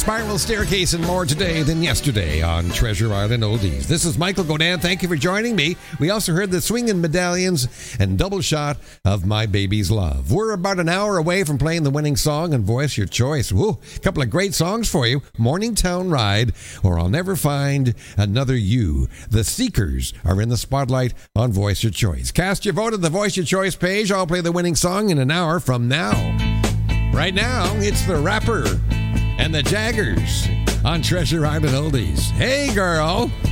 Spiral Staircase and more today than yesterday on Treasure Island Oldies. This is Michael Godin. Thank you for joining me. We also heard the Swingin' Medallions and Double Shot of My Baby's Love. We're about an hour away from playing the winning song and Voice Your Choice. Woo, a couple of great songs for you. Morningtown Ride or I'll Never Find Another You. The Seekers are in the spotlight on Voice Your Choice. Cast your vote at the Voice Your Choice page. I'll play the winning song in an hour from now. Right now, it's the Rapper and the Jaggers on Treasure Island Oldies. Hey, girl.